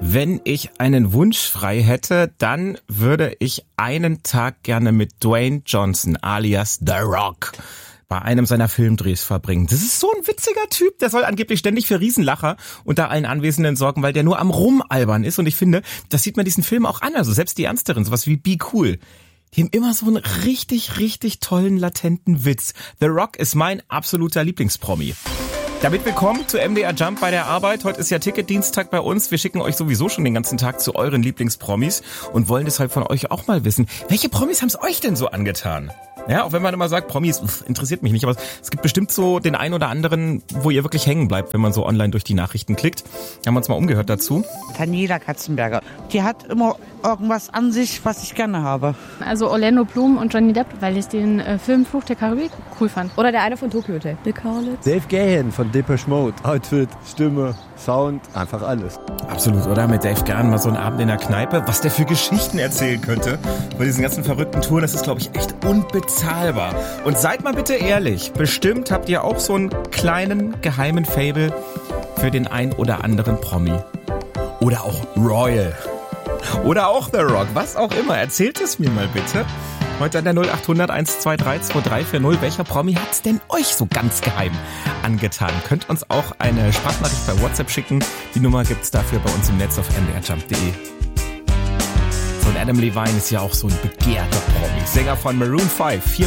Wenn ich einen Wunsch frei hätte, dann würde ich einen Tag gerne mit Dwayne Johnson alias The Rock bei einem seiner Filmdrehs verbringen. Das ist so ein witziger Typ, der soll angeblich ständig für Riesenlacher unter allen Anwesenden sorgen, weil der nur am Rumalbern ist. Und ich finde, das sieht man diesen Film auch an. Also selbst die Ernsteren, sowas wie Be Cool, die haben immer so einen richtig, richtig tollen, latenten Witz. The Rock ist mein absoluter Lieblingspromi. Damit willkommen zu MDR Jump bei der Arbeit. Heute ist ja Ticketdienstag bei uns. Wir schicken euch sowieso schon den ganzen Tag zu euren Lieblingspromis und wollen deshalb von euch auch mal wissen, welche Promis haben es euch denn so angetan? Ja, auch wenn man immer sagt, Promis, interessiert mich nicht, aber es gibt bestimmt so den einen oder anderen, wo ihr wirklich hängen bleibt, wenn man so online durch die Nachrichten klickt. Haben wir uns mal umgehört dazu. Daniela Katzenberger. Die hat immer irgendwas an sich, was ich gerne habe. Also Orlando Bloom und Johnny Depp, weil ich den Film Fluch der Karibik cool fand. Oder der eine von Tokyo Hotel. Bill Kaulitz. Dave Gahan von Depeche Mode. Outfit, Stimme, Sound, einfach alles. Absolut, oder? Mit Dave Gahan mal so einen Abend in der Kneipe. Was der für Geschichten erzählen könnte bei diesen ganzen verrückten Touren, das ist, glaube ich, echt unbezahlbar. Und seid mal bitte ehrlich, bestimmt habt ihr auch so einen kleinen, geheimen Faible für den ein oder anderen Promi. Oder auch Royal. Oder auch The Rock, was auch immer. Erzählt es mir mal bitte. Heute an der 0800 123 2340. Welcher Promi hat's denn euch so ganz geheim angetan? Könnt uns auch eine Sprachnachricht bei WhatsApp schicken. Die Nummer gibt's dafür bei uns im Netz auf mdrjump.de. So ein Adam Levine ist ja auch so ein begehrter Promi. Sänger von Maroon 5.